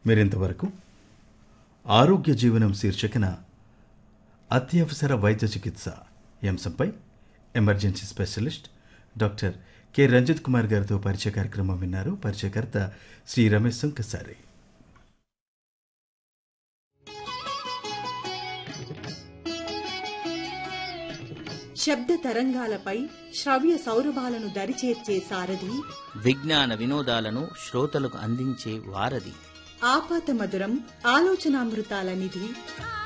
మీరింతవరకు ఆరోగ్య జీవనం శీర్షికన అత్యవసర వైద్య చికిత్స ఈ అంశంపై emergency specialist doctor K Ranjith Kumar గారితో పరిచయ కార్యక్రమం విన్నారు. పరిచయకర్త శ్రీ రమేష్ సుంకసారి. శబ్ద తరంగాలపై శ్రవ్య సౌరభాలను దరిచేర్చే సారథి, విజ్ఞాన వినోదాలను శ్రోతలకు అందించే వారధి, ఆపాత మధురం ఆలోచనామృతాల నిధి.